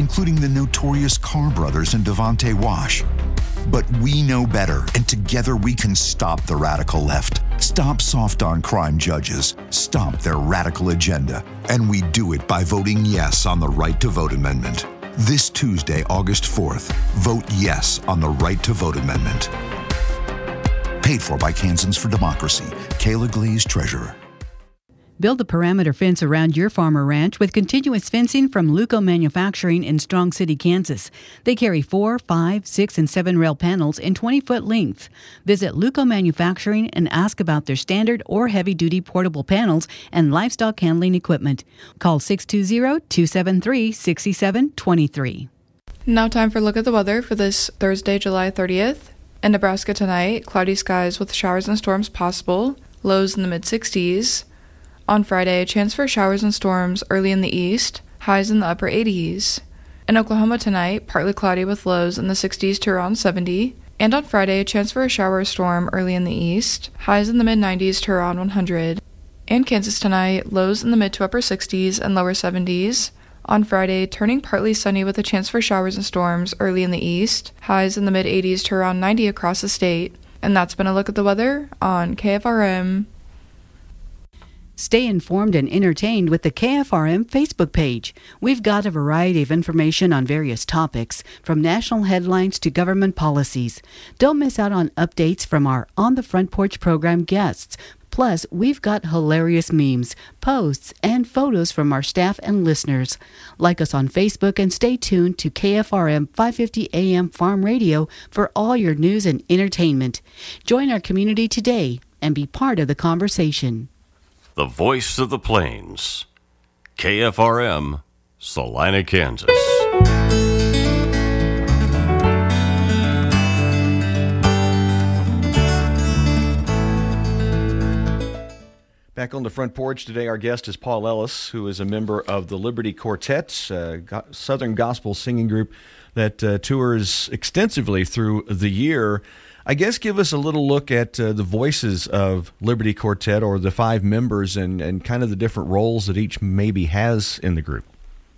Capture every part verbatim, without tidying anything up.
including the notorious Carr brothers and Devontae Wash. But we know better, and together we can stop the radical left, stop soft-on-crime judges, stop their radical agenda, and we do it by voting yes on the Right to Vote Amendment. This Tuesday, August fourth, vote yes on the Right to Vote Amendment. Paid for by Kansans for Democracy. Kayla Glaze, Treasurer. Build a perimeter fence around your farm or ranch with continuous fencing from Luco Manufacturing in Strong City, Kansas. They carry four, five, six, and seven rail panels in twenty-foot length. Visit Luco Manufacturing and ask about their standard or heavy-duty portable panels and livestock handling equipment. Call six two zero, two seven three, six seven two three. Now time for a look at the weather for this Thursday, July thirtieth. In Nebraska tonight, cloudy skies with showers and storms possible, lows in the mid-sixties. On Friday, a chance for showers and storms early in the east, highs in the upper eighties. In Oklahoma tonight, partly cloudy with lows in the sixties to around seventy. And on Friday, a chance for a shower or storm early in the east, highs in the mid-nineties to around one hundred. In Kansas tonight, lows in the mid to upper sixties and lower seventies. On Friday, turning partly sunny with a chance for showers and storms early in the east, highs in the mid-eighties to around ninety across the state. And that's been a look at the weather on K F R M. Stay informed and entertained with the K F R M Facebook page. We've got a variety of information on various topics, from national headlines to government policies. Don't miss out on updates from our On the Front Porch program guests. Plus, we've got hilarious memes, posts, and photos from our staff and listeners. Like us on Facebook and stay tuned to K F R M five fifty A M Farm Radio for all your news and entertainment. Join our community today and be part of the conversation. The voice of the plains, K F R M, Salina, Kansas. Back on the front porch today, our guest is Paul Ellis, who is a member of the Liberty Quartet, a Southern gospel singing group that uh, tours extensively through the year. I guess give us a little look at uh, the voices of Liberty Quartet, or the five members, and, and kind of the different roles that each maybe has in the group.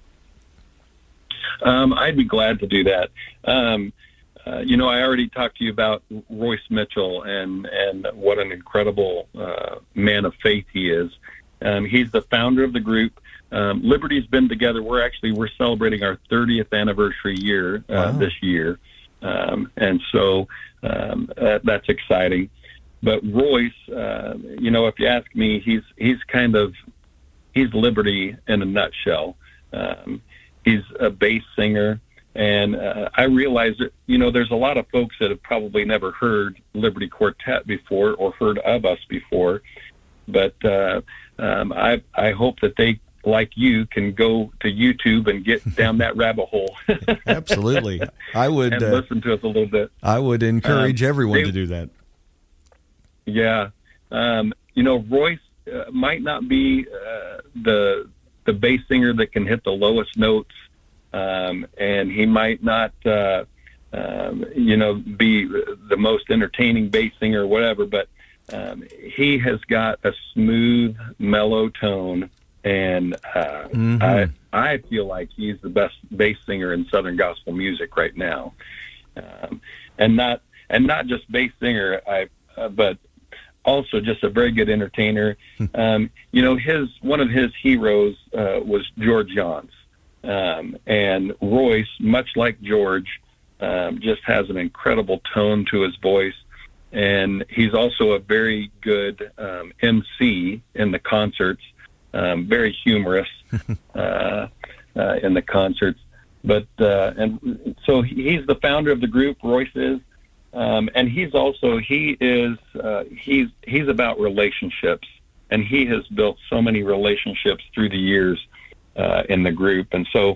Um, I'd be glad to do that. Um, uh, you know, I already talked to you about Royce Mitchell and, and what an incredible uh, man of faith he is. Um, he's the founder of the group. Um, Liberty's been together. We're actually, we're celebrating our thirtieth anniversary year uh, wow. this year. Um, and so um, that, that's exciting. But Royce, uh, you know, if you ask me, he's he's kind of, he's Liberty in a nutshell. Um, he's a bass singer. And uh, I realize that, you know, there's a lot of folks that have probably never heard Liberty Quartet before or heard of us before. But uh, um, I, I hope that they, like you, can go to YouTube and get down that rabbit hole. Absolutely. I would and uh, listen to us a little bit. I would encourage um, everyone they, to do that. Yeah. Um, you know, Royce uh, might not be uh, the the bass singer that can hit the lowest notes, um, and he might not, uh, um, you know, be the most entertaining bass singer or whatever, but um, he has got a smooth, mellow tone. And uh, mm-hmm. I I feel like he's the best bass singer in Southern gospel music right now, um, and not and not just bass singer, I uh, but also just a very good entertainer. um, you know, his one of his heroes uh, was George Jones, um, and Royce, much like George, um, just has an incredible tone to his voice, and he's also a very good um, M C in the concerts. Um, very humorous uh, uh, in the concerts, but uh, and so he's the founder of the group. Royce is, um, and he's also he is uh, he's he's about relationships, and he has built so many relationships through the years uh, in the group, and so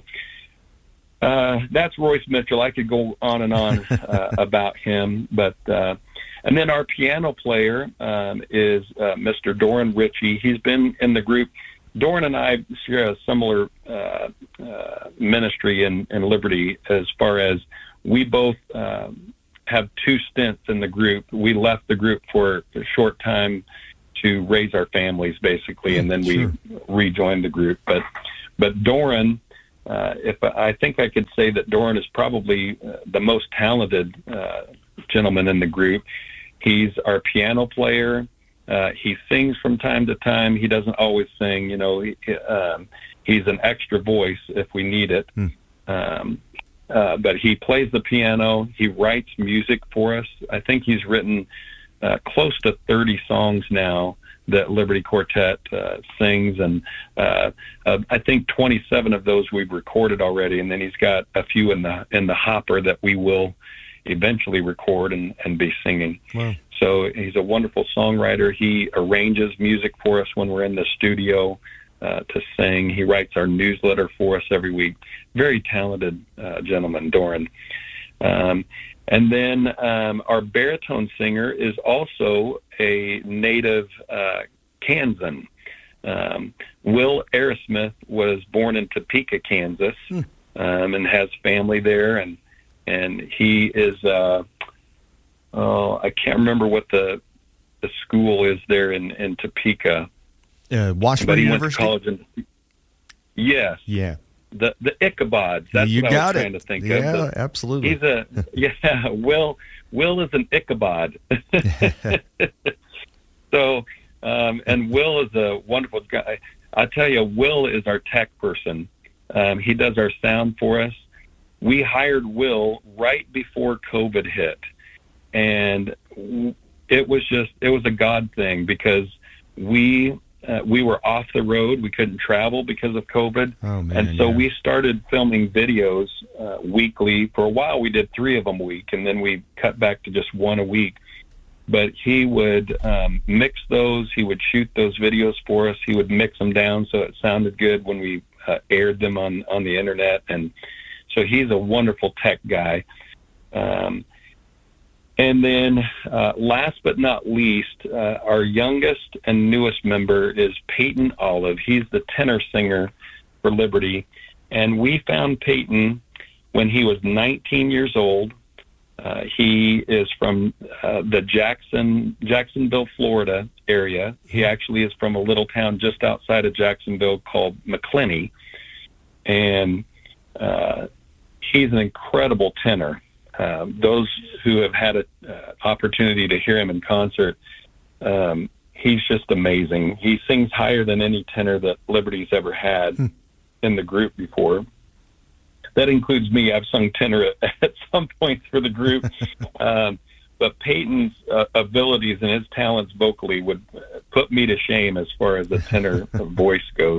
uh, that's Royce Mitchell. I could go on and on uh, about him, but. Uh, And then our piano player um, is uh, Mister Doran Ritchie. He's been in the group. Doran and I share a similar uh, uh, ministry in, in Liberty, as far as we both um, have two stints in the group. We left the group for a short time to raise our families, basically, and then sure. we rejoined the group. But but Doran uh, if I think I could say that Doran is probably uh, the most talented uh, gentleman in the group. He's our piano player. Uh, he sings from time to time. He doesn't always sing. You know, he, um, he's an extra voice if we need it. Hmm. Um, uh, but he plays the piano. He writes music for us. I think he's written uh, close to thirty songs now that Liberty Quartet uh, sings, and uh, uh, I think twenty-seven of those we've recorded already, and then he's got a few in the in the hopper that we will eventually record and, and be singing. Wow. So he's a wonderful songwriter. He arranges music for us when we're in the studio uh, to sing. He writes our newsletter for us every week. Very talented uh, gentleman, Doran. Um, and then um, our baritone singer is also a native uh, Kansan. Um, Will Aerosmith was born in Topeka, Kansas, hmm. um, and has family there, and and he is uh, oh I can't remember what the the school is there in in Topeka. Uh, Washington University. Went to college in, yes. Yeah. The the Ichabods. That's you what got I was it. trying to think yeah, of. Yeah, absolutely. He's a yeah. Will Will is an Ichabod. So, um, and Will is a wonderful guy. I tell you, Will is our tech person. Um, he does our sound for us. We hired Will right before COVID hit, and it was just it was a God thing because we. Uh, we were off the road. We couldn't travel because of COVID. Oh, man, and so yeah. we started filming videos uh, weekly. For a while, we did three of them a week, and then we cut back to just one a week. But he would um, mix those. He would shoot those videos for us. He would mix them down so it sounded good when we uh, aired them on, on the internet. And so he's a wonderful tech guy. Um, And then uh, last but not least, uh, our youngest and newest member is Peyton Olive. He's the tenor singer for Liberty. And we found Peyton when he was nineteen years old. Uh, he is from uh, the Jackson, Jacksonville, Florida area. He actually is from a little town just outside of Jacksonville called McClenny. And uh, he's an incredible tenor. Uh, those who have had an uh, opportunity to hear him in concert, um, he's just amazing. He sings higher than any tenor that Liberty's ever had hmm. in the group before. That includes me. I've sung tenor at, at some points for the group. um, but Peyton's uh, abilities and his talents vocally would put me to shame as far as the tenor voice goes.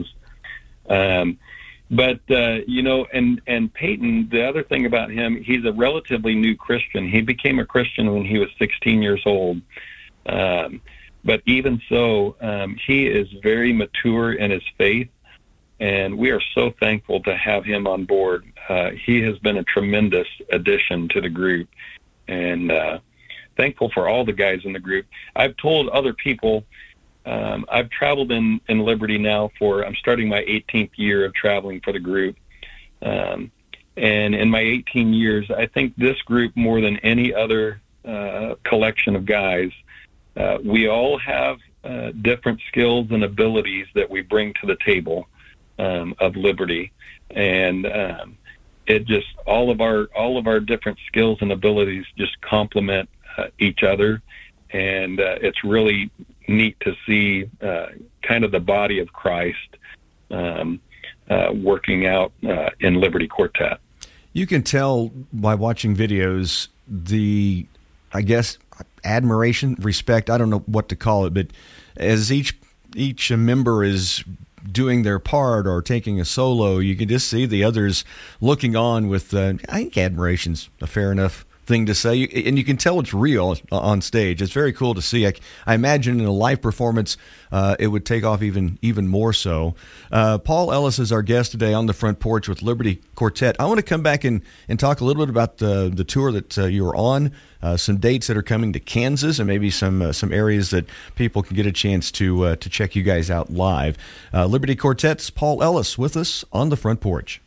Um But, uh, you know, and, and Peyton, the other thing about him, he's a relatively new Christian. He became a Christian when he was sixteen years old. Um, but even so, um, he is very mature in his faith, and we are so thankful to have him on board. Uh, he has been a tremendous addition to the group, and uh, thankful for all the guys in the group. I've told other people, Um, I've traveled in, in Liberty now for, I'm starting my eighteenth year of traveling for the group. Um, and in my eighteen years, I think this group, more than any other uh, collection of guys, uh, we all have uh, different skills and abilities that we bring to the table um, of Liberty. And um, it just, all of our, all of our different skills and abilities just complement uh, each other. And uh, it's really neat to see uh, kind of the body of Christ um, uh, working out uh, in Liberty Quartet. You can tell by watching videos the, I guess, admiration, respect, I don't know what to call it, but as each each member is doing their part or taking a solo, you can just see the others looking on with, uh, I think admiration's a fair enough thing to say, and you can tell it's real on stage. It's very cool to see. I, I imagine in a live performance, uh, it would take off even even more so. Uh, Paul Ellis is our guest today on the Front Porch with Liberty Quartet. I want to come back and, and talk a little bit about the the tour that uh, you were on, uh, some dates that are coming to Kansas, and maybe some uh, some areas that people can get a chance to uh, to check you guys out live. Uh, Liberty Quartet's Paul Ellis with us on the Front Porch.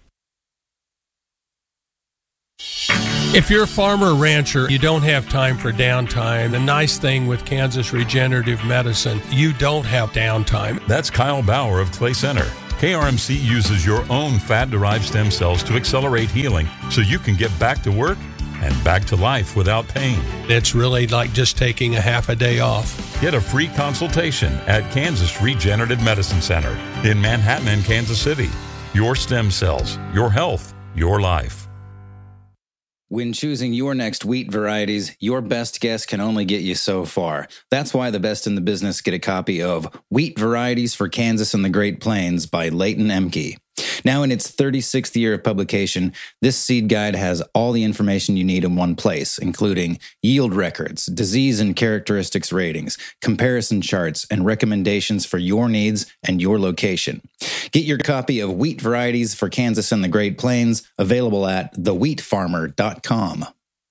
If you're a farmer or rancher, you don't have time for downtime. The nice thing with Kansas Regenerative Medicine, you don't have downtime. That's Kyle Bauer of Clay Center. K R M C uses your own fat-derived stem cells to accelerate healing so you can get back to work and back to life without pain. It's really like just taking a half a day off. Get a free consultation at Kansas Regenerative Medicine Center in Manhattan and Kansas City. Your stem cells, your health, your life. When choosing your next wheat varieties, your best guess can only get you so far. That's why the best in the business get a copy of Wheat Varieties for Kansas and the Great Plains by Leighton Emke. Now in its thirty-sixth year of publication, this seed guide has all the information you need in one place, including yield records, disease and characteristics ratings, comparison charts, and recommendations for your needs and your location. Get your copy of Wheat Varieties for Kansas and the Great Plains, available at the wheat farmer dot com.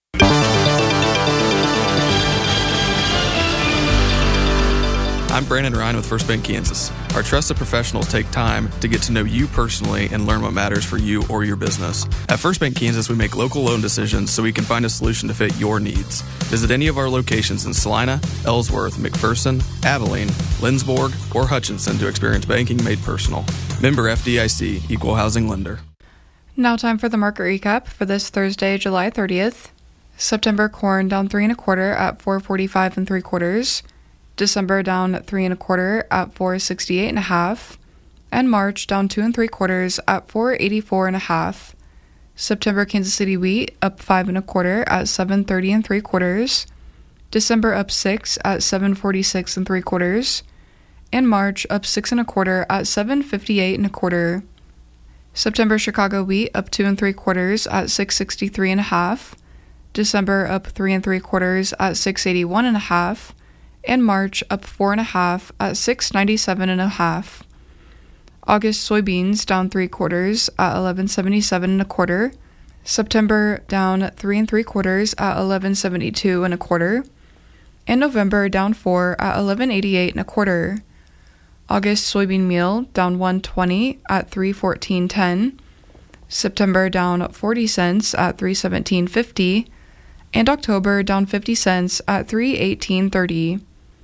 I'm Brandon Ryan with First Bank Kansas. Our trusted professionals take time to get to know you personally and learn what matters for you or your business. At First Bank Kansas, we make local loan decisions so we can find a solution to fit your needs. Visit any of our locations in Salina, Ellsworth, McPherson, Abilene, Lindsborg, or Hutchinson to experience banking made personal. Member F D I C, Equal Housing Lender. Now time for the market recap for this Thursday, July thirtieth. September corn down three and a quarter at four forty-five and three quarters. December down three and a quarter at four sixty-eight and a half, and March down two and three quarters at four eighty-four and a half. September Kansas City wheat up five and a quarter at seven thirty and three quarters. December up six at seven forty-six and three quarters, and March up six and a quarter at seven fifty-eight and a quarter. September Chicago wheat up two and three quarters at six sixty-three and a half. December up three and three quarters at six eighty-one and a half. And March up four and a half at six ninety-seven and a half. August soybeans down three quarters at eleven seventy-seven and a quarter. September down three and three quarters at eleven seventy-two and a quarter. And November down four at eleven eighty-eight and a quarter. August soybean meal down one twenty at three fourteen ten. September down forty cents at three seventeen fifty. And October down fifty cents at three eighteen thirty.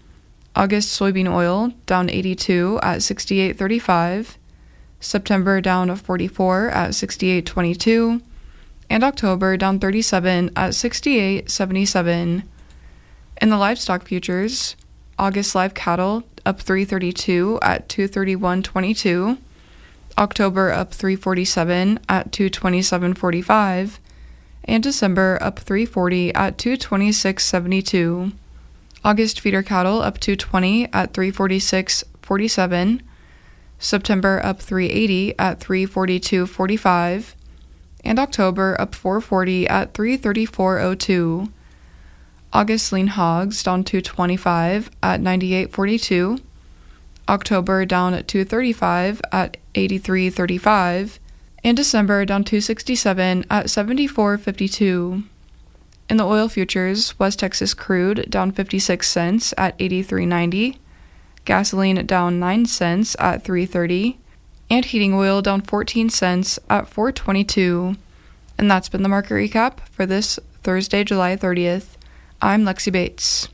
August soybean oil down eighty-two at sixty-eight thirty-five, September down forty-four at sixty-eight twenty-two, and October down thirty-seven at sixty-eight seventy-seven. In the livestock futures, August live cattle up three thirty-two at two thirty-one twenty-two, October up three forty-seven at two twenty-seven forty-five, and December up three forty at two twenty-six seventy-two. August feeder cattle up two twenty at three forty-six forty-seven, September up three eighty at three forty-two forty-five, and October up four forty at three thirty-four oh two. August lean hogs down two twenty-five at ninety-eight forty-two, October down at two thirty-five at eighty-three thirty-five, and December down two sixty-seven at seventy-four fifty-two. In the oil futures, West Texas crude down fifty-six cents at eighty-three ninety, gasoline down nine cents at three thirty, and heating oil down fourteen cents at four twenty-two. And that's been the market recap for this Thursday, July thirtieth. I'm Lexi Bates.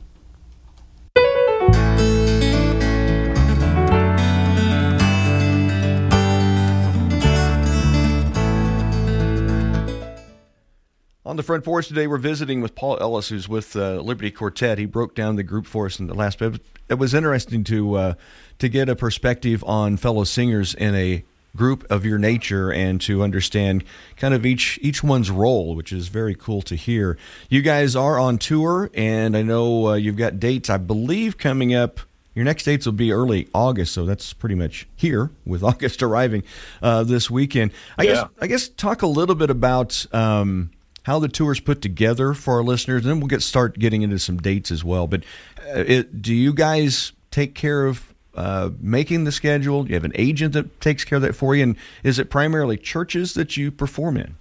On the front porch today, we're visiting with Paul Ellis, who's with uh, Liberty Quartet. He broke down the group for us in the last bit. It was interesting to uh, to get a perspective on fellow singers in a group of your nature and to understand kind of each each one's role, which is very cool to hear. You guys are on tour, and I know uh, you've got dates, I believe, coming up. Your next dates will be early August, so that's pretty much here with August arriving uh, this weekend. I yeah. guess I guess talk a little bit about um, how the tour's put together for our listeners, and then we'll get start getting into some dates as well. But uh, it, do you guys take care of uh, making the schedule? Do you have an agent that takes care of that for you? And is it primarily churches that you perform in?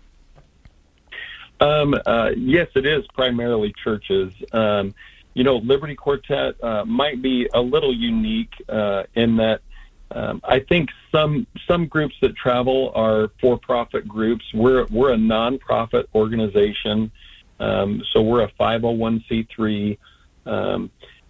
Um, uh, yes, it is primarily churches. Um, you know, Liberty Quartet uh, might be a little unique uh, in that Um, I think some some groups that travel are for-profit groups. We're we're a non-profit organization, um, so we're a five oh one c three, um,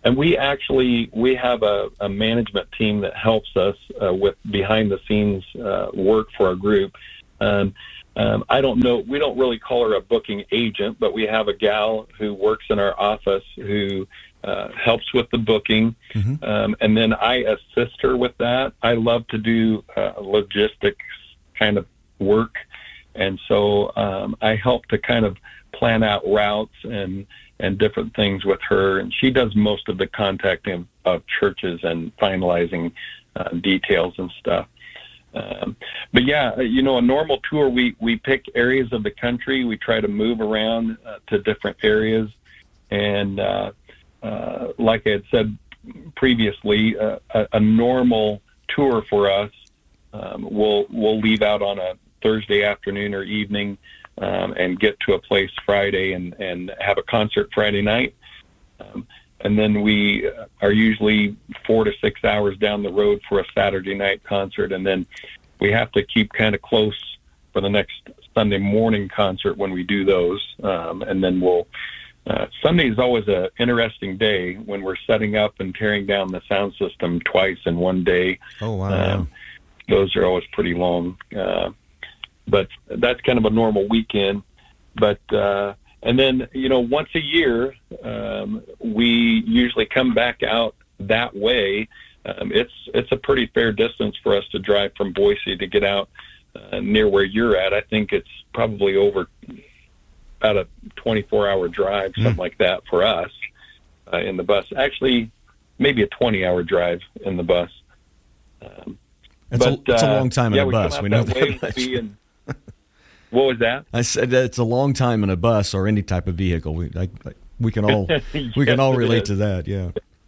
and we actually we have a, a management team that helps us uh, with behind the scenes uh, work for our group. Um, um, I don't know. We don't really call her a booking agent, but we have a gal who works in our office who uh, helps with the booking, mm-hmm. um, and then I assist her with that. I love to do uh, logistics kind of work, and so um, I help to kind of plan out routes and and different things with her, and she does most of the contacting of, of churches and finalizing uh, details and stuff. Um, but yeah, you know, a normal tour, we, we pick areas of the country. We try to move around uh, to different areas. And uh, uh, like I had said previously, uh, a, a normal tour for us, um, we'll, we'll leave out on a Thursday afternoon or evening um, and get to a place Friday and, and have a concert Friday night. Um, And then we are usually four to six hours down the road for a Saturday night concert. And then we have to keep kind of close for the next Sunday morning concert when we do those. Um, and then we'll, uh, Sunday is always an interesting day when we're setting up and tearing down the sound system twice in one day. Oh, wow. Um, those are always pretty long. Uh, but that's kind of a normal weekend. But, uh, And then, you know, once a year, um, we usually come back out that way. Um, it's it's a pretty fair distance for us to drive from Boise to get out uh, near where you're at. I think it's probably over about a twenty-four hour drive, something mm. like that for us uh, in the bus. Actually, maybe a twenty hour drive in the bus. Um, it's, but, a, it's uh, a long time in yeah, a we bus. Come out We know that, that way much. be in, What was that? I said that it's a long time in a bus or any type of vehicle. We I, we can all yes, we can all relate is. to that. Yeah.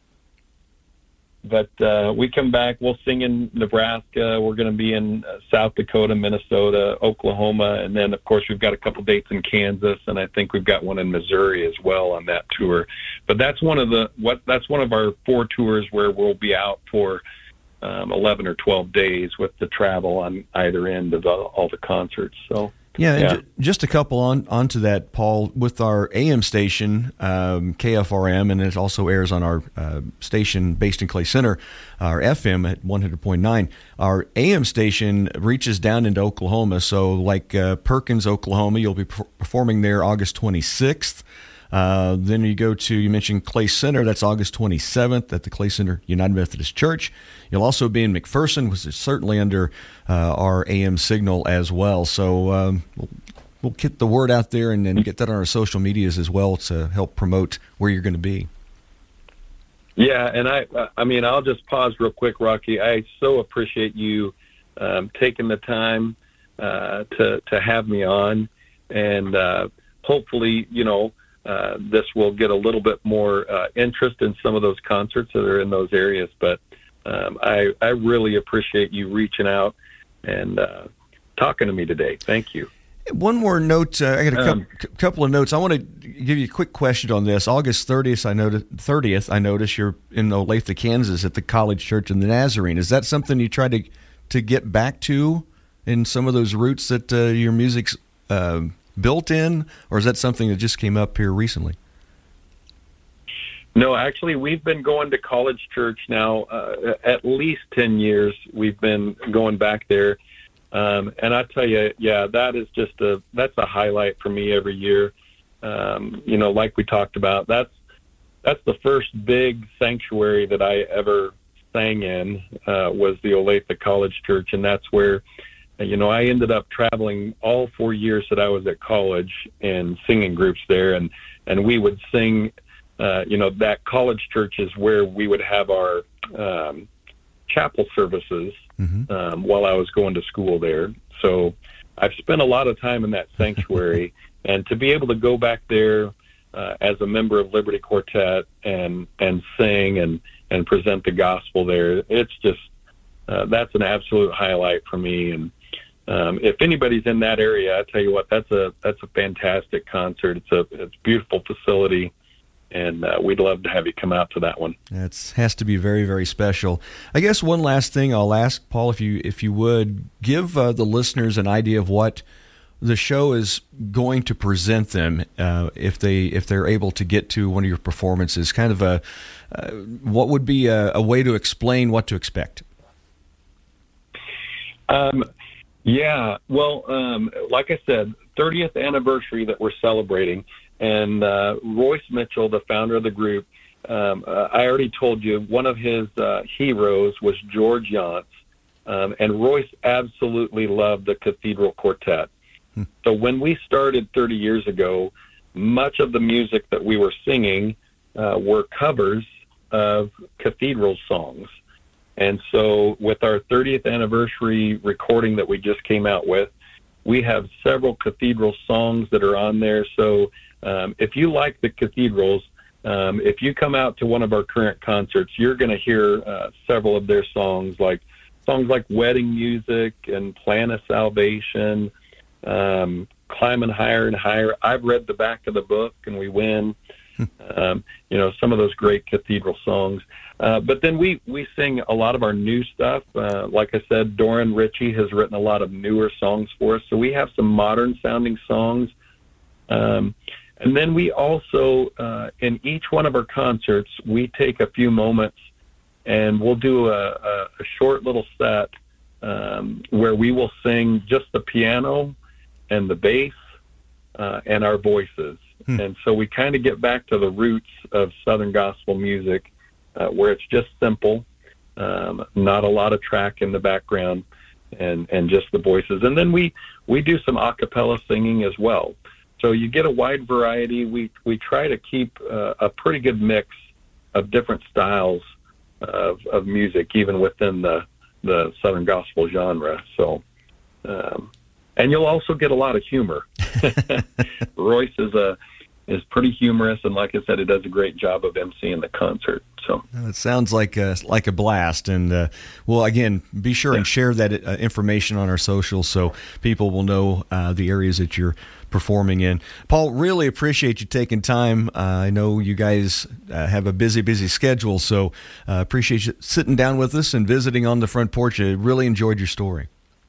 But uh, we come back. We'll sing in Nebraska. We're going to be in uh, South Dakota, Minnesota, Oklahoma, and then of course we've got a couple dates in Kansas, and I think we've got one in Missouri as well on that tour. But that's one of the what that's one of our four tours where we'll be out for um, eleven or twelve days with the travel on either end of the, all the concerts. So. Yeah, yeah. and ju- just a couple on onto that, Paul, with our A M station, um, K F R M, and it also airs on our uh, station based in Clay Center, our F M at one hundred point nine. Our A M station reaches down into Oklahoma, so like uh, Perkins, Oklahoma, you'll be per- performing there August twenty-sixth. Uh, then you go to, you mentioned Clay Center, that's August twenty-seventh at the Clay Center United Methodist Church. You'll also be in McPherson, which is certainly under uh, our A M signal as well. So um, we'll, we'll get the word out there and then get that on our social medias as well to help promote where you're going to be. Yeah, and I I mean, I'll just pause real quick, Rocky. I so appreciate you um, taking the time uh, to, to have me on, and uh, hopefully, you know, Uh, this will get a little bit more uh, interest in some of those concerts that are in those areas. But um, I, I really appreciate you reaching out and uh, talking to me today. Thank you. One more note. Uh, I got a um, cu- couple of notes. I want to give you a quick question on this. August thirtieth, I noticed. thirtieth, I noticed you're in Olathe, Kansas, at the College Church in the Nazarene. Is that something you try to to get back to in some of those roots that uh, your music's uh, built in, or is that something that just came up here recently? No, actually, we've been going to College Church now uh, at least ten years. We've been going back there. Um, and I tell you, yeah, that is just a, that's a highlight for me every year. Um, you know, like we talked about, that's, that's the first big sanctuary that I ever sang in, uh, was the Olathe College Church. And that's where, you know, I ended up traveling all four years that I was at college and singing groups there. And, and we would sing, uh, you know, that college church is where we would have our, um, chapel services, mm-hmm. um, while I was going to school there. So I've spent a lot of time in that sanctuary, and to be able to go back there uh, as a member of Liberty Quartet and and sing and and present the gospel there, it's just uh, that's an absolute highlight for me. And um, if anybody's in that area, I tell you what, that's a that's a fantastic concert. It's a it's a beautiful facility. And uh, we'd love to have you come out to that one. It has to be very, very special. I guess one last thing I'll ask, Paul, if you if you would, give uh, the listeners an idea of what the show is going to present them uh, if they if they're able to get to one of your performances? Kind of a uh, what would be a, a way to explain what to expect? Um, yeah, well, um, like I said, thirtieth anniversary that we're celebrating, and uh, Royce Mitchell, the founder of the group, um, uh, I already told you one of his uh, heroes was George Yance, um, and Royce absolutely loved the Cathedral Quartet. Hmm. So when we started thirty years ago, much of the music that we were singing uh, were covers of Cathedral songs. And so with our thirtieth anniversary recording that we just came out with, we have several Cathedral songs that are on there. So um, if you like the Cathedrals, um, if you come out to one of our current concerts, you're going to hear uh, several of their songs, like songs like Wedding Music and Plan of Salvation, um, Climbing Higher and Higher. I've read the back of the book and we win. Um, you know, some of those great Cathedral songs. Uh, but then we, we sing a lot of our new stuff. Uh, like I said, Doran Ritchie has written a lot of newer songs for us. So we have some modern sounding songs. Um, and then we also, uh, in each one of our concerts, we take a few moments and we'll do a, a, a short little set um, where we will sing just the piano and the bass uh, and our voices. Hmm. And so we kind of get back to the roots of Southern gospel music, uh, where it's just simple, um, not a lot of track in the background, and, and just the voices. And then we, we do some a cappella singing as well. So you get a wide variety. We we try to keep uh, a pretty good mix of different styles of, of music, even within the, the Southern gospel genre. So, um, and you'll also get a lot of humor. Royce is a is pretty humorous, and like I said, he does a great job of emceeing the concert. So it sounds like a, like a blast. And uh, well, again, be sure yeah. and share that uh, information on our socials so people will know uh, the areas that you're performing in. Paul, really appreciate you taking time. Uh, I know you guys uh, have a busy, busy schedule, so uh, appreciate you sitting down with us and visiting on the front porch. I really enjoyed your story.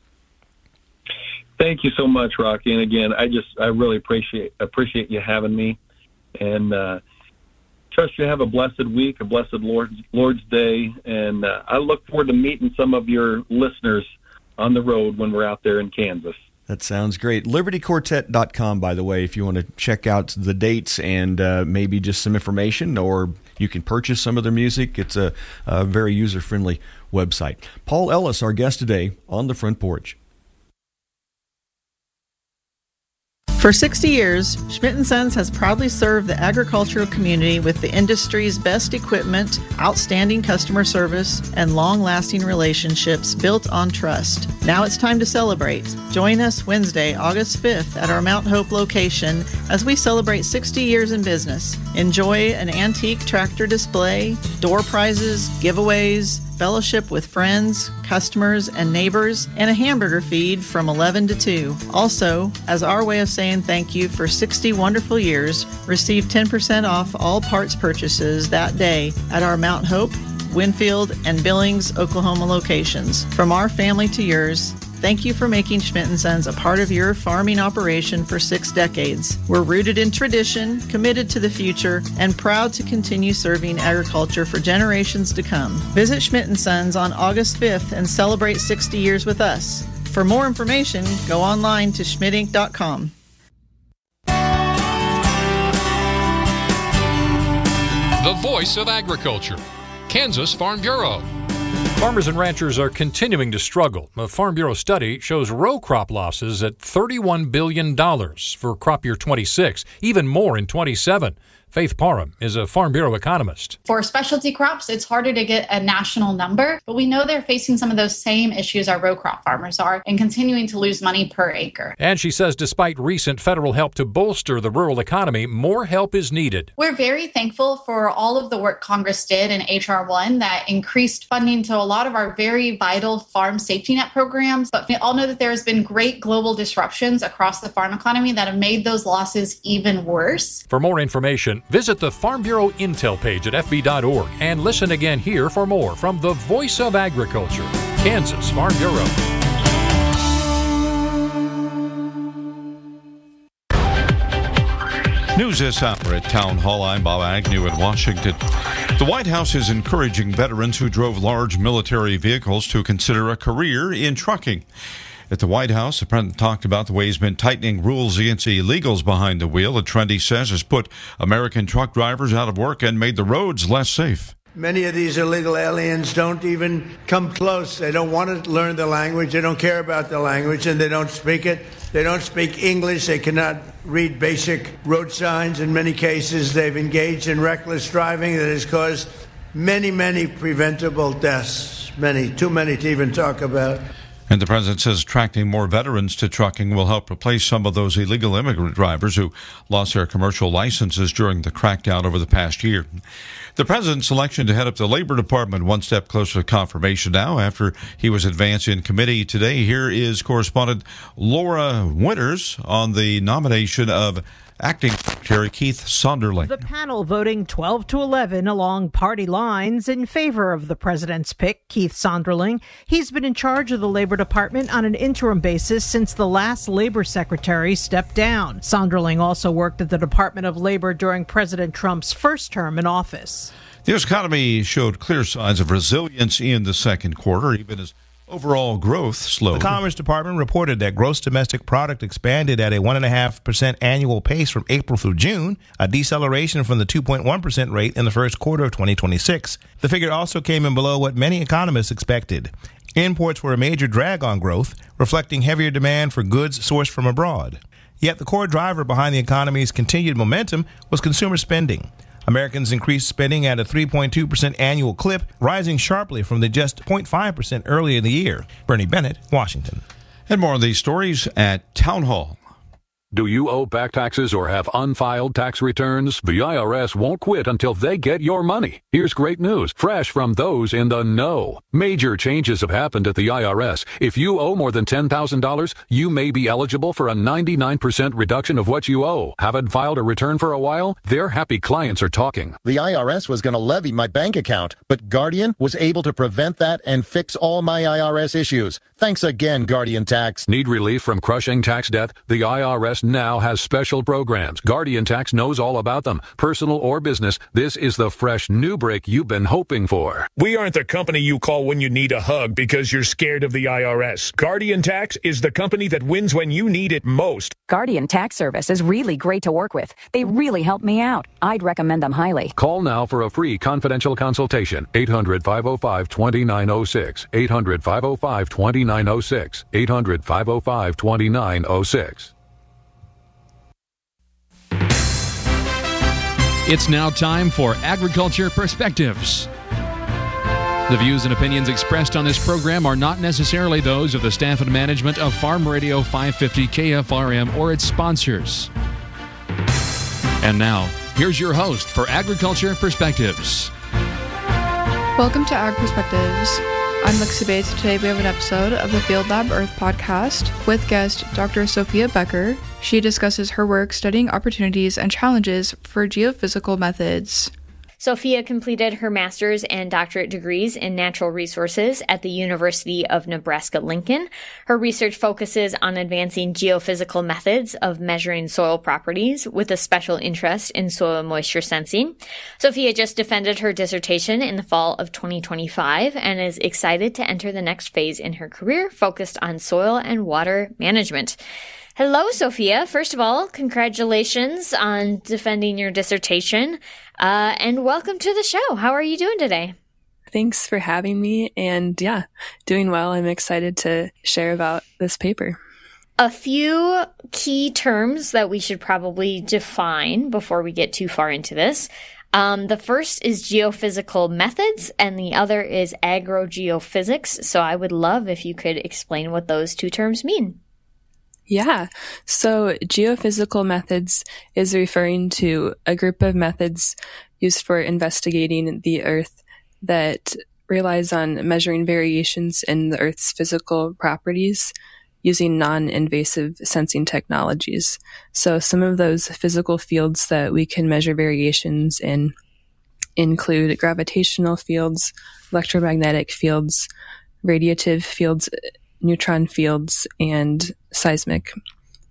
Thank you so much, Rocky. And again, I just, I really appreciate, appreciate you having me, and uh, trust you have a blessed week, a blessed Lord's, Lord's Day. And uh, I look forward to meeting some of your listeners on the road when we're out there in Kansas. That sounds great. Liberty Quartet dot com, by the way, if you want to check out the dates and uh, maybe just some information, or you can purchase some of their music. It's a, a very user-friendly website. Paul Ellis, our guest today on the front porch. For sixty years, Schmidt and Sons has proudly served the agricultural community with the industry's best equipment, outstanding customer service, and long-lasting relationships built on trust. Now it's time to celebrate. Join us Wednesday, August fifth at our Mount Hope location as we celebrate sixty years in business. Enjoy an antique tractor display, door prizes, giveaways, fellowship with friends, customers, and neighbors, and a hamburger feed from eleven to two. Also, as our way of saying thank you for sixty wonderful years, receive ten percent off all parts purchases that day at our Mount Hope, Winfield, and Billings, Oklahoma locations. From our family to yours, thank you for making Schmidt and Sons a part of your farming operation for six decades. We're rooted in tradition, committed to the future, and proud to continue serving agriculture for generations to come. Visit Schmidt and Sons on August fifth and celebrate sixty years with us. For more information, go online to schmidt inc dot com. The voice of agriculture, Kansas Farm Bureau. Farmers and ranchers are continuing to struggle. A Farm Bureau study shows row crop losses at thirty-one billion dollars for crop year twenty-six, even more in twenty-seven. Faith Parham is a Farm Bureau economist. For specialty crops, it's harder to get a national number, but we know they're facing some of those same issues our row crop farmers are and continuing to lose money per acre. And she says despite recent federal help to bolster the rural economy, more help is needed. We're very thankful for all of the work Congress did in H R one that increased funding to a lot of our very vital farm safety net programs. But we all know that there has been great global disruptions across the farm economy that have made those losses even worse. For more information, visit the Farm Bureau Intel page at f b dot org and listen again here for more from the Voice of Agriculture, Kansas Farm Bureau. News this hour at Town Hall. I'm Bob Agnew in Washington. The White House is encouraging veterans who drove large military vehicles to consider a career in trucking. At the White House, the president talked about the way he's been tightening rules against illegals behind the wheel. A trend, he says, has put American truck drivers out of work and made the roads less safe. Many of these illegal aliens don't even come close. They don't want to learn the language. They don't care about the language, and they don't speak it. They don't speak English. They cannot read basic road signs. In many cases, they've engaged in reckless driving that has caused many, many preventable deaths. Many, too many to even talk about. And the president says attracting more veterans to trucking will help replace some of those illegal immigrant drivers who lost their commercial licenses during the crackdown over the past year. The president's selection to head up the Labor Department one step closer to confirmation now after he was advanced in committee today. Here is correspondent Laura Winters on the nomination of Acting Secretary Keith Sonderling. The panel voting twelve to eleven along party lines in favor of the president's pick, Keith Sonderling. He's been in charge of the Labor Department on an interim basis since the last Labor Secretary stepped down. Sonderling also worked at the Department of Labor during President Trump's first term in office. The U S economy showed clear signs of resilience in the second quarter, even as overall growth slowed. The Commerce Department reported that gross domestic product expanded at a one point five percent annual pace from April through June, a deceleration from the two point one percent rate in the first quarter of twenty twenty-six. The figure also came in below what many economists expected. Imports were a major drag on growth, reflecting heavier demand for goods sourced from abroad. Yet the core driver behind the economy's continued momentum was consumer spending. Americans increased spending at a three point two percent annual clip, rising sharply from the just zero point five percent earlier in the year. Bernie Bennett, Washington. And more on these stories at Town Hall. Do you owe back taxes or have unfiled tax returns? The I R S won't quit until they get your money. Here's great news, fresh from those in the know. Major changes have happened at the I R S. If you owe more than ten thousand dollars, you may be eligible for a ninety-nine percent reduction of what you owe. Haven't filed a return for a while? Their happy clients are talking. The I R S was going to levy my bank account, but Guardian was able to prevent that and fix all my I R S issues. Thanks again, Guardian Tax. Need relief from crushing tax debt? The I R S now has special programs. Guardian Tax knows all about them. Personal or business, this is the fresh new break you've been hoping for. We aren't the company you call when you need a hug because you're scared of the I R S. Guardian Tax is the company that wins when you need it most. Guardian Tax Service is really great to work with. They really help me out. I'd recommend them highly. Call now for a free confidential consultation. eight hundred, five oh five, two nine oh six. eight hundred, five oh five, two nine oh six. eight hundred, five oh five, two nine oh six. It's now time for Agriculture Perspectives. The views and opinions expressed on this program are not necessarily those of the staff and management of Farm Radio five fifty K F R M or its sponsors. And now, here's your host for Agriculture Perspectives. Welcome to Ag Perspectives. I'm Lexi Bates. Today we have an episode of the Field Lab Earth podcast with guest Doctor Sophia Becker. She discusses her work studying opportunities and challenges for geophysical methods. Sophia completed her master's and doctorate degrees in natural resources at the University of Nebraska-Lincoln. Her research focuses on advancing geophysical methods of measuring soil properties with a special interest in soil moisture sensing. Sophia just defended her dissertation in the fall of twenty twenty-five and is excited to enter the next phase in her career focused on soil and water management. Hello, Sophia. First of all, congratulations on defending your dissertation, uh, and welcome to the show. How are you doing today? Thanks for having me, and yeah, doing well. I'm excited to share about this paper. A few key terms that we should probably define before we get too far into this. Um, the first is geophysical methods, and the other is agrogeophysics. So I would love if you could explain what those two terms mean. Yeah. So geophysical methods is referring to a group of methods used for investigating the Earth that relies on measuring variations in the Earth's physical properties using non-invasive sensing technologies. So some of those physical fields that we can measure variations in include gravitational fields, electromagnetic fields, radiative fields, neutron fields, and seismic.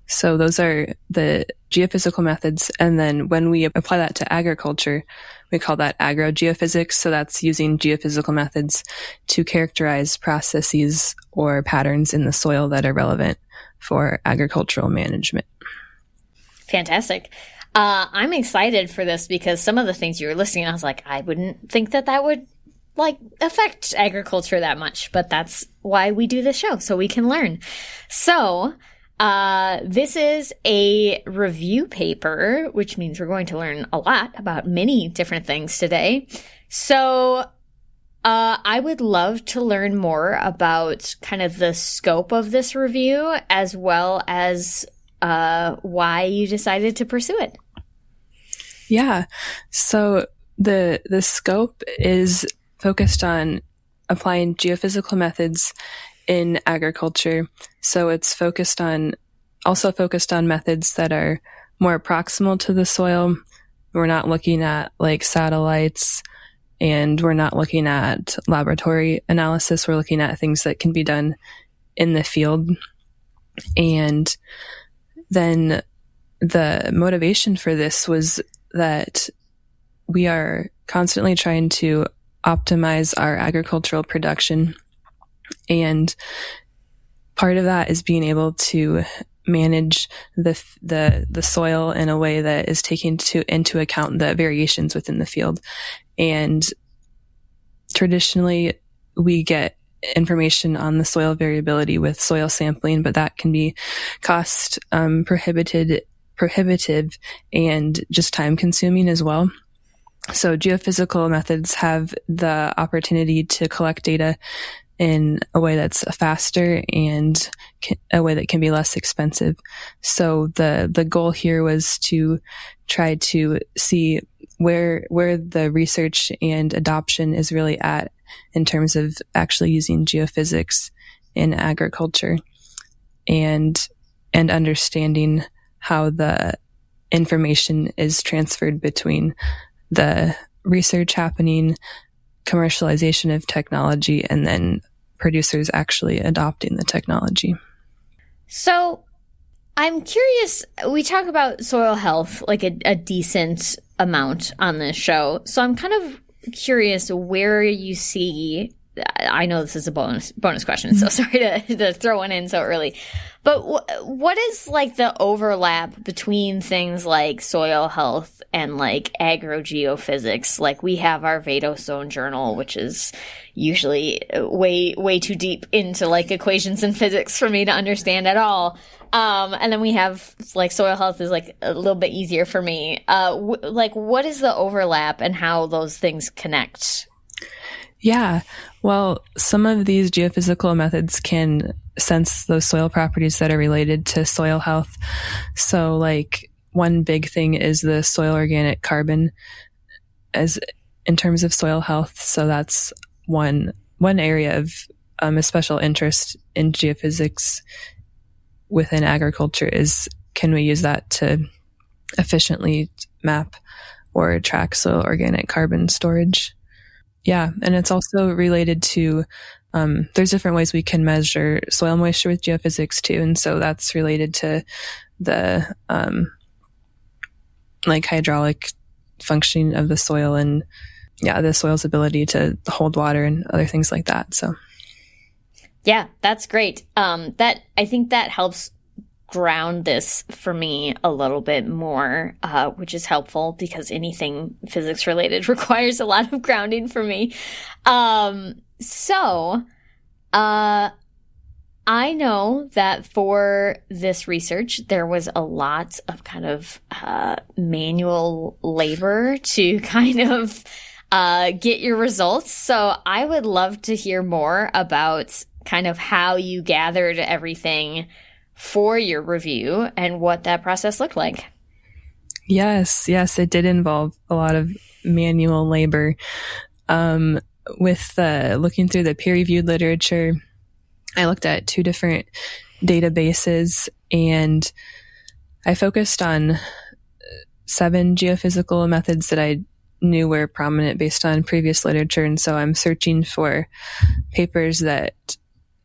So those are the geophysical methods. And then when we apply that to agriculture, we call that agrogeophysics. So that's using geophysical methods to characterize processes or patterns in the soil that are relevant for agricultural management. Fantastic. Uh, I'm excited for this because some of the things you were listing, I was like, I wouldn't think that that would like affect agriculture that much, but that's why we do this show, so we can learn. So uh, this is a review paper, which means we're going to learn a lot about many different things today. So uh, I would love to learn more about kind of the scope of this review, as well as uh, why you decided to pursue it. Yeah. So the the scope is focused on applying geophysical methods in agriculture. So it's focused on, also focused on methods that are more proximal to the soil. We're not looking at like satellites, and we're not looking at laboratory analysis. We're looking at things that can be done in the field. And then the motivation for this was that we are constantly trying to optimize our agricultural production. And part of that is being able to manage the the the soil in a way that is taking to into account the variations within the field. And traditionally, we get information on the soil variability with soil sampling, but that can be cost um, prohibited prohibitive and just time consuming as well. So geophysical methods have the opportunity to collect data in a way that's faster and a way that can be less expensive. So the the goal here was to try to see where where the research and adoption is really at in terms of actually using geophysics in agriculture, and and understanding how the information is transferred between the research happening, commercialization of technology, and then producers actually adopting the technology. So I'm curious, we talk about soil health like a, a decent amount on this show. So I'm kind of curious where you see, I know this is a bonus bonus question, so sorry to, to throw one in so early. But w- what is like the overlap between things like soil health and like agrogeophysics? Like we have our Vadostone journal, which is usually way, way too deep into like equations and physics for me to understand at all. Um, and then we have like soil health is like a little bit easier for me. Uh, w- like what is the overlap and how those things connect? Yeah, well, some of these geophysical methods can sense those soil properties that are related to soil health. So like one big thing is the soil organic carbon as in terms of soil health. So that's one one area of um, a special interest in geophysics within agriculture is, can we use that to efficiently map or track soil organic carbon storage? Yeah, and it's also related to, um, there's different ways we can measure soil moisture with geophysics too, and so that's related to the um, like hydraulic functioning of the soil and yeah, the soil's ability to hold water and other things like that. So, yeah, that's great. Um, that I think that helps ground this for me a little bit more, uh, which is helpful because anything physics related requires a lot of grounding for me. Um, so, uh, I know that for this research, there was a lot of kind of uh, manual labor to kind of uh, get your results. So I would love to hear more about kind of how you gathered everything for your review and what that process looked like. Yes, yes, it did involve a lot of manual labor. Um, with uh, looking through the peer-reviewed literature, I looked at two different databases and I focused on seven geophysical methods that I knew were prominent based on previous literature. And so I'm searching for papers that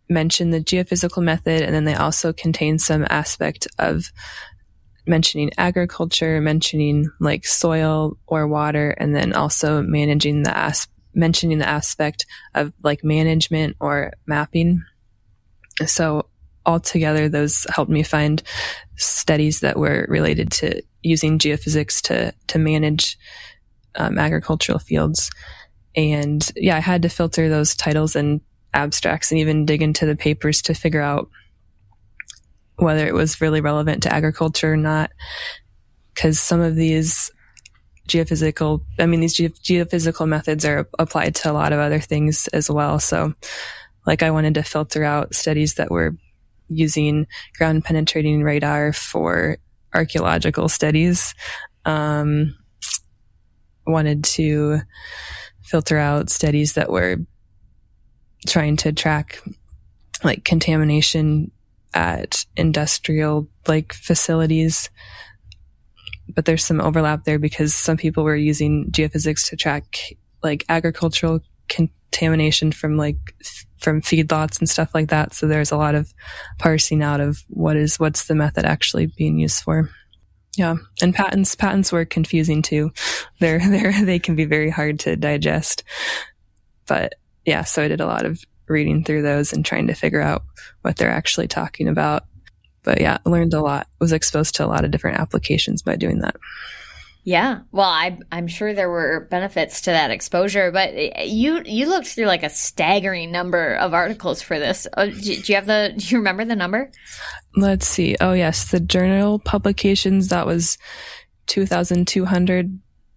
mention the geophysical method, and then they also contain some aspect of mentioning agriculture, mentioning like soil or water, and then also managing the as- mentioning the aspect of like management or mapping. So altogether, those helped me find studies that were related to using geophysics to to manage um, agricultural fields. And yeah, I had to filter those titles and abstracts and even dig into the papers to figure out whether it was really relevant to agriculture or not. Because some of these geophysical, I mean, these ge- geophysical methods are applied to a lot of other things as well. So like I wanted to filter out studies that were using ground penetrating radar for archaeological studies. Um, wanted to filter out studies that were trying to track like contamination at industrial like facilities. But there's some overlap there because some people were using geophysics to track like agricultural contamination from like f- from feedlots and stuff like that. So there's a lot of parsing out of what is what's the method actually being used for. Yeah, and patents patents were confusing too. They're they they can be very hard to digest. But yeah, so I did a lot of reading through those and trying to figure out what they're actually talking about. But yeah, learned a lot. Was exposed to a lot of different applications by doing that. Yeah, well, I, I'm sure there were benefits to that exposure, but you you looked through like a staggering number of articles for this. Oh, do, do you have the? Do you remember the number? Let's see. Oh yes, the journal publications, that was two thousand two hundred,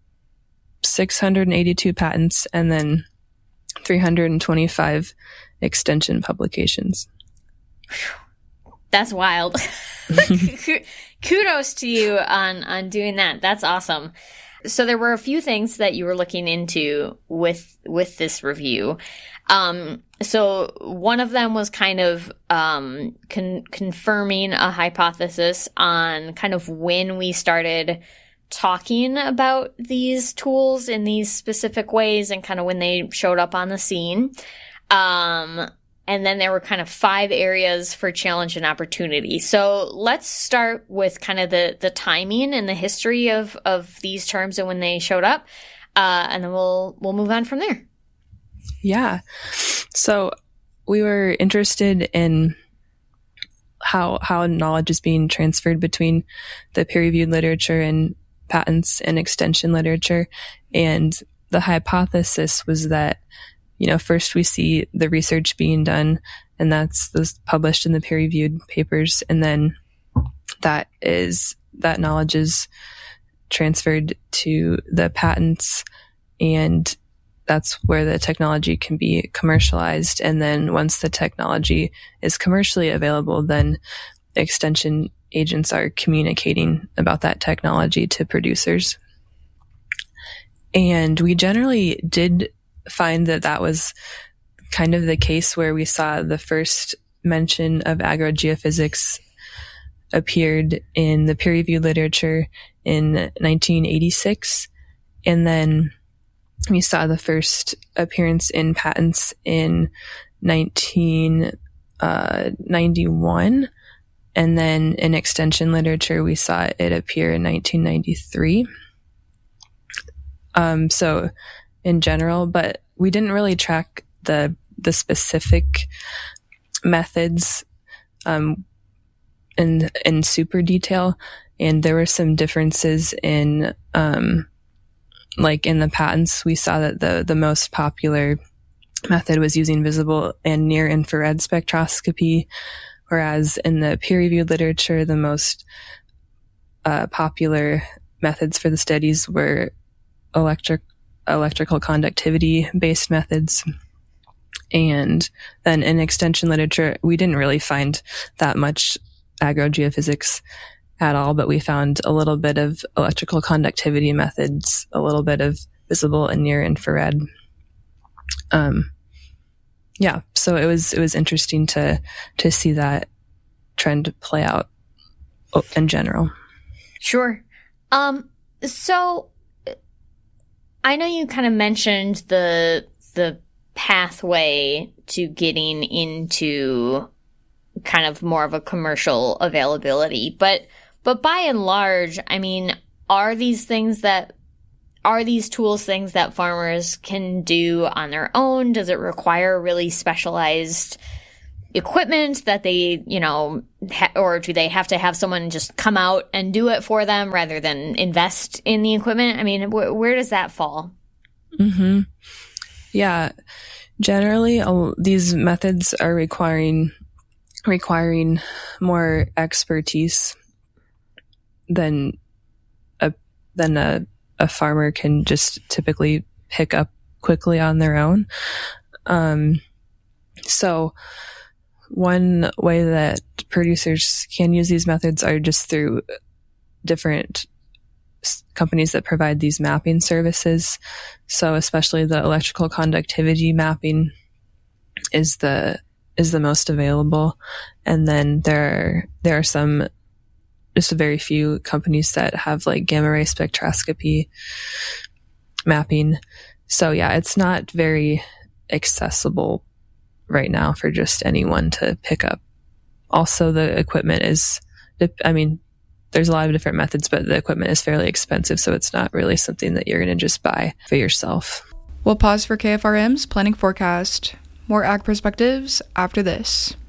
six hundred eighty-two patents, and then three hundred twenty-five extension publications. That's wild. Kudos to you on, on doing that. That's awesome. So there were a few things that you were looking into with with this review. Um, so one of them was kind of um, con- confirming a hypothesis on kind of when we started talking about these tools in these specific ways and kind of when they showed up on the scene. Um, and then there were kind of five areas for challenge and opportunity. So let's start with kind of the, the timing and the history of, of these terms and when they showed up. Uh, and then we'll, we'll move on from there. Yeah. So we were interested in how, how knowledge is being transferred between the peer-reviewed literature and patents and extension literature. And the hypothesis was that, you know, first we see the research being done, and that's those published in the peer-reviewed papers, and then that is that knowledge is transferred to the patents, and that's where the technology can be commercialized. And then once the technology is commercially available, then extension agents are communicating about that technology to producers. And we generally did find that that was kind of the case where we saw the first mention of agrogeophysics appeared in the peer-reviewed literature in nineteen eighty-six. And then we saw the first appearance in patents in nineteen ninety-one. And then in extension literature, we saw it appear in nineteen ninety-three. Um, so in general, but we didn't really track the the specific methods um, in in super detail, and there were some differences in um, like in the patents. We saw that the the most popular method was using visible and near infrared spectroscopy, whereas in the peer-reviewed literature, the most uh, popular methods for the studies were electric electrical conductivity based methods. And then in extension literature, we didn't really find that much agrogeophysics at all, but we found a little bit of electrical conductivity methods, a little bit of visible and near infrared. Um, yeah, so it was it was interesting to to see that trend play out in general. Sure. Um, so I know you kind of mentioned the the pathway to getting into kind of more of a commercial availability. But but by and large, I mean, are these things that are these tools things that farmers can do on their own? Does it require really specialized equipment that they, you know, ha- or do they have to have someone just come out and do it for them rather than invest in the equipment? I mean, wh- where does that fall? Mm-hmm. Yeah. Generally, uh, these methods are requiring requiring more expertise than a than a, a farmer can just typically pick up quickly on their own. Um, so one way that producers can use these methods are just through different companies that provide these mapping services. So especially the electrical conductivity mapping is the is the most available. And then there are, there are some, just a very few companies that have like gamma ray spectroscopy mapping. So yeah, it's not very accessible right now for just anyone to pick up. Also, the equipment is, I mean, there's a lot of different methods, but the equipment is fairly expensive, so it's not really something that you're going to just buy for yourself. We'll pause for K F R M's planning forecast. More ag perspectives after this.